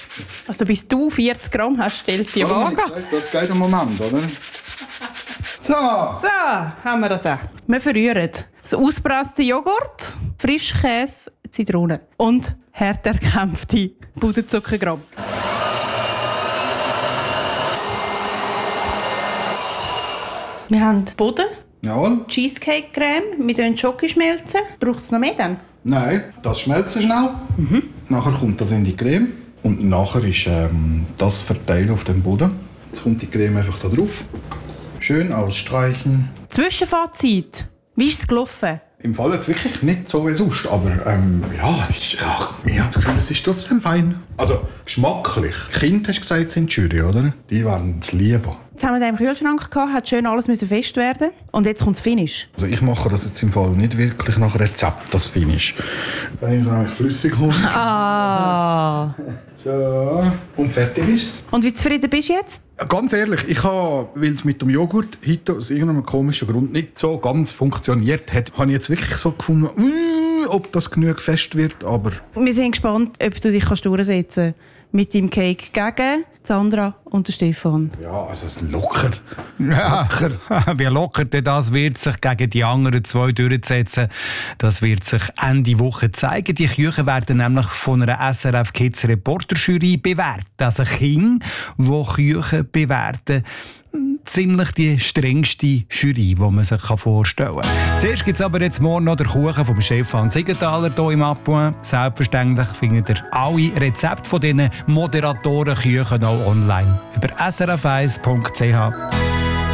Also bis du 40 Gramm hast, stellt die Waage. Das geht einen Moment, oder? So. So, haben wir das auch. Wir verrühren das auspresste Joghurt, Frischkäse, Zitrone und hart erkämpfte Puderzuckergramm. Wir haben Boden, Jawohl. Cheesecake-Creme, wir schmelzen Schokoschmelzen. Braucht es noch mehr dann? Nein, das schmelzen schnell. Nachher kommt das in die Creme. Und nachher ist das verteilen auf dem Boden. Jetzt kommt die Creme einfach da drauf. Schön ausstreichen. Zwischenfazit. Wie ist es gelaufen? Im Fall jetzt wirklich nicht so wie sonst, aber ja, ich habe das Gefühl, es ist trotzdem fein. Also geschmacklich. Kinder, hast du gesagt, sind Jury, oder? Die waren es lieben. Jetzt haben wir den im Kühlschrank gehabt, hat schön alles fest werden. Und jetzt kommt das Finish. Also ich mache das jetzt im Fall nicht wirklich nach Rezept, das Finish. Dann nehme ich nämlich Flüssighonig. Ah. So. Und fertig ist es. Und wie zufrieden bist du jetzt? Ganz ehrlich, weil es mit dem Joghurt heute aus irgendeinem komischen Grund nicht so ganz funktioniert hat, habe ich jetzt wirklich so gefunden, ob das genug fest wird, aber... Wir sind gespannt, ob du dich durchsetzen kannst mit deinem Cake gegen Sandra und Stefan. Ja, also es ist locker. Ja, wie locker denn das wird sich gegen die anderen zwei durchsetzen, das wird sich Ende Woche zeigen. Die Küchen werden nämlich von einer SRF Kids Reporter-Jury bewertet. Also Kinder, die Küchen bewerten, ziemlich die strengste Jury, die man sich vorstellen kann. Zuerst gibt es aber jetzt morgen noch den Kuchen vom Stefan Siegenthaler hier im Appoint. Selbstverständlich findet ihr alle Rezepte von diesen Moderatoren-Küchen auch online über srf1.ch.